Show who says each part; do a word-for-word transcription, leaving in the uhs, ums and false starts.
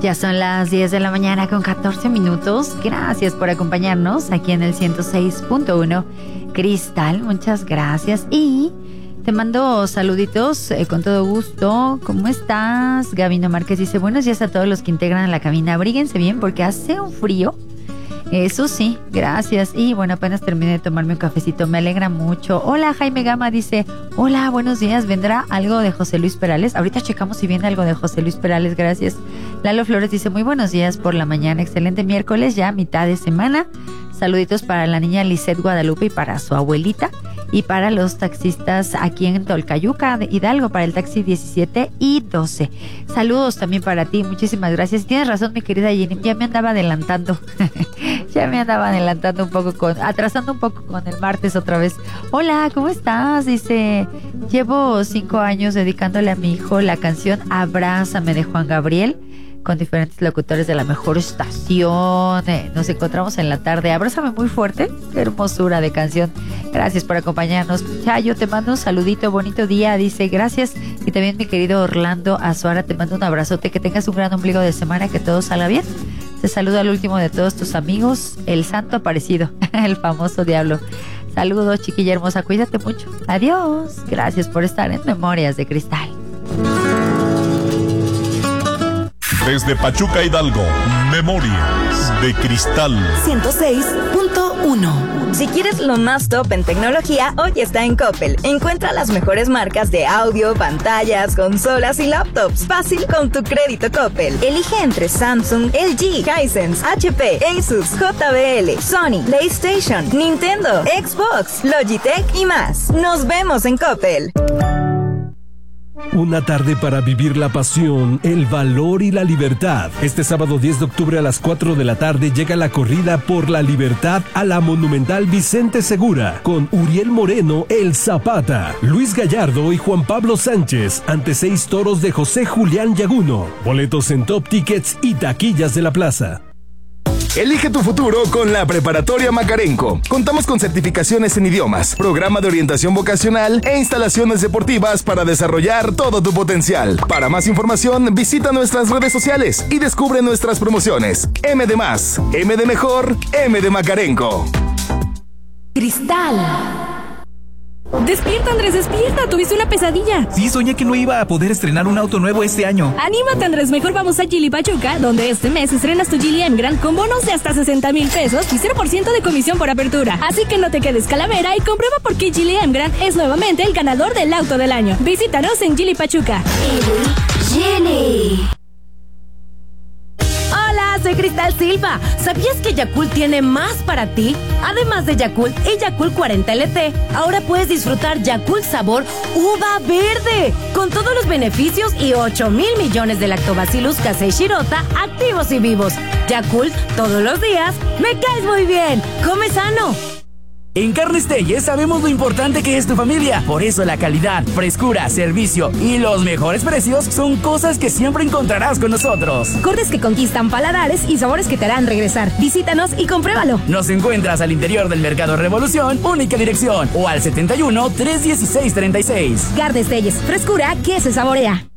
Speaker 1: Ya son las diez de la mañana con catorce minutos. Gracias por acompañarnos aquí en el ciento seis punto uno Cristal. Muchas gracias. Y te mando saluditos eh, con todo gusto. ¿Cómo estás? Gabino Márquez dice, buenos días a todos los que integran la cabina. Abríguense bien porque hace un frío. Eso sí, gracias. Y bueno, apenas terminé de tomarme un cafecito, me alegra mucho. Hola, Jaime Gama dice, hola, buenos días, ¿vendrá algo de José Luis Perales? Ahorita checamos si viene algo de José Luis Perales, gracias. Lalo Flores dice, muy buenos días por la mañana, excelente miércoles, ya mitad de semana. Saluditos para la niña Lisette Guadalupe y para su abuelita. Y para los taxistas aquí en Tolcayuca, de Hidalgo, para el taxi diecisiete y doce. Saludos también para ti, muchísimas gracias. Tienes razón, mi querida Jenny, ya me andaba adelantando. ya me andaba adelantando un poco, con atrasando un poco con el martes otra vez. Hola, ¿cómo estás? Dice, llevo cinco años dedicándole a mi hijo la canción Abrázame de Juan Gabriel, con diferentes locutores de la mejor estación. Eh, nos encontramos en la tarde. Abrázame muy fuerte. Qué hermosura de canción. Gracias por acompañarnos. Chayo, te mando un saludito. Bonito día. Dice, gracias. Y también mi querido Orlando Azuara, te mando un abrazote. Que tengas un gran ombligo de semana. Que todo salga bien. Te saludo al último de todos tus amigos, el Santo Aparecido, el famoso diablo. Saludos, chiquilla hermosa. Cuídate mucho. Adiós. Gracias por estar en Memorias de Cristal.
Speaker 2: Desde Pachuca, Hidalgo, Memorias de Cristal.
Speaker 3: ciento seis punto uno.
Speaker 4: Si quieres lo más top en tecnología, hoy está en Coppel. Encuentra las mejores marcas de audio, pantallas, consolas y laptops. Fácil con tu crédito Coppel. Elige entre Samsung, L G, Hisense, H P, Asus, J B L, Sony, PlayStation, Nintendo, Xbox, Logitech y más. Nos vemos en Coppel.
Speaker 5: Una tarde para vivir la pasión, el valor y la libertad. Este sábado diez de octubre a las cuatro de la tarde llega la corrida por la libertad a la Monumental Vicente Segura, con Uriel Moreno, el Zapata, Luis Gallardo y Juan Pablo Sánchez, ante seis toros de José Julián Yaguno. Boletos en Top Tickets y taquillas de la plaza.
Speaker 6: Elige tu futuro con la Preparatoria Macarenco. Contamos con certificaciones en idiomas, programa de orientación vocacional e instalaciones deportivas para desarrollar todo tu potencial. Para más información, visita nuestras redes sociales y descubre nuestras promociones. M de más, M de mejor, M de Macarenco.
Speaker 3: Cristal.
Speaker 7: Despierta, Andrés, despierta, tuviste una pesadilla.
Speaker 8: Sí, soñé que no iba a poder estrenar un auto nuevo este año.
Speaker 7: Anímate, Andrés, mejor vamos a Geely Pachuca, donde este mes estrenas tu Geely M Grand con bonos de hasta sesenta mil pesos y cero por ciento de comisión por apertura. Así que no te quedes calavera y comprueba por qué Geely M Grand es nuevamente el ganador del auto del año. Visítanos en Geely Pachuca.
Speaker 3: Geely. Soy Cristal Silva. ¿Sabías que Yakult tiene más para ti? Además de Yakult y Yakult cuarenta L T, ahora puedes disfrutar Yakult sabor uva verde, con todos los beneficios y ocho mil millones de lactobacillus casei shirota activos y vivos. Yakult, todos los días, me caes muy bien. Come sano.
Speaker 8: En Carnes Telles sabemos lo importante que es tu familia. Por eso la calidad, frescura, servicio y los mejores precios son cosas que siempre encontrarás con nosotros.
Speaker 7: Cortes que conquistan paladares y sabores que te harán regresar. Visítanos y compruébalo.
Speaker 8: Nos encuentras al interior del Mercado Revolución, única dirección, o al setenta y uno, trescientos dieciséis, treinta y seis.
Speaker 7: Carnes Telles, frescura que se saborea.